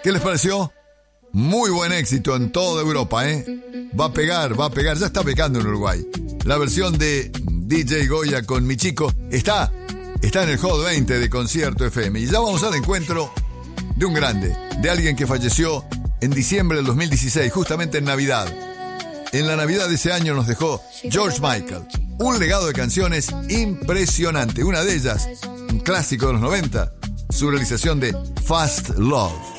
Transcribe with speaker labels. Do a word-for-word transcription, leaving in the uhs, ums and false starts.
Speaker 1: ¿Qué les pareció? Muy buen éxito en toda Europa, ¿eh? Va a pegar, va a pegar, ya está pegando en Uruguay. La versión de D J Goya con Mi Chico está, está en el Hot veinte de Concierto F M. Y ya vamos al encuentro de un grande, de alguien que falleció en diciembre del dos mil dieciséis, justamente en Navidad. En la Navidad de ese año nos dejó George Michael. Un legado de canciones impresionante. Una de ellas, un clásico de los noventa, su realización de Fast Love.